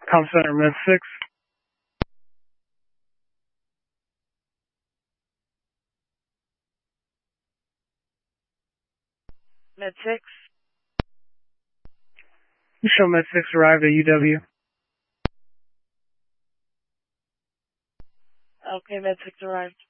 Com Center, Med 6. Med 6. You show Med 6 arrived at UW. Okay, Med 6 arrived.